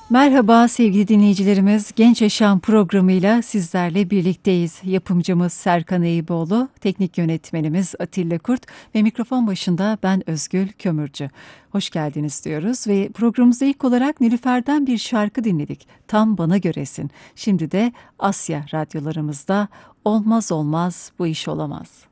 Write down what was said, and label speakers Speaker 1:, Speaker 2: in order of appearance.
Speaker 1: Merhaba sevgili dinleyicilerimiz. Genç Yaşam programıyla sizlerle birlikteyiz. Yapımcımız Serkan Eyüboğlu, teknik yönetmenimiz Atilla Kurt ve mikrofon başında ben Özgül Kömürcü. Hoş geldiniz diyoruz ve programımızda ilk olarak Nilüfer'den bir şarkı dinledik. Tam bana göresin. Şimdi de Asya radyolarımızda olmaz olmaz bu iş olamaz.